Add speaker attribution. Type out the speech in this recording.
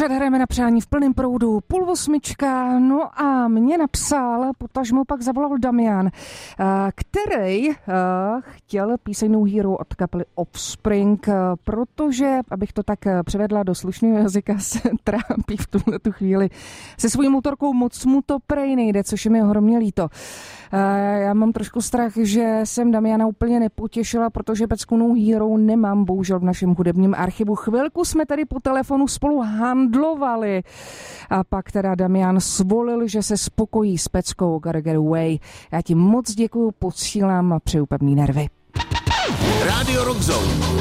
Speaker 1: Pořád hrajeme na přání v plném proudu, 7:30, no a mě napsal, potažmo pak zavolal Damian, který chtěl píseň No Hero od kapely Offspring, protože, abych to tak převedla do slušného jazyka, se trápí v tuhletu chvíli se svojí motorkou, moc mu to prej nejde, což je mi ohromně líto. Já mám trošku strach, že jsem Damiana úplně nepotěšila, protože pecku No Hero nemám bohužel v našem hudebním archivu. Chvilku jsme tady po telefonu spolu handlovali a pak teda Damian svolil, že se spokojí s peckou Gotta Get Away. Já ti moc děkuju, posílám a přeju pevný nervy.
Speaker 2: Radio Rock Zone.